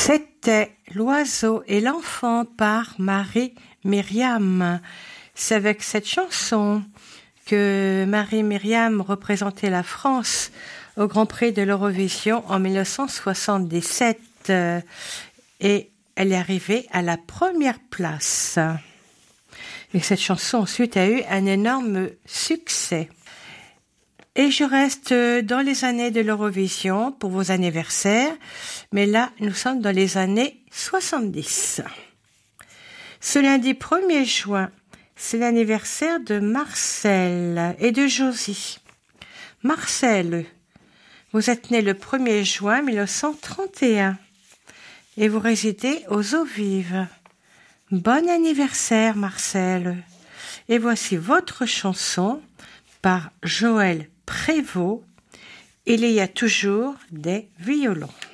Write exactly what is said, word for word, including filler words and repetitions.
C'était L'oiseau et l'enfant par Marie-Myriam. C'est avec cette chanson que Marie-Myriam représentait la France au Grand Prix de l'Eurovision en mille neuf cent soixante-dix-sept et elle est arrivée à la première place. Et cette chanson ensuite a eu un énorme succès. Et je reste dans les années de l'Eurovision pour vos anniversaires, mais là, nous sommes dans les années soixante-dix. Ce lundi premier juin, c'est l'anniversaire de Marcel et de Josie. Marcel, vous êtes né le premier juin mille neuf cent trente et un et vous résidez aux Eaux Vives. Bon anniversaire, Marcel. Et voici votre chanson par Joël Prévost. Il y a toujours des violons.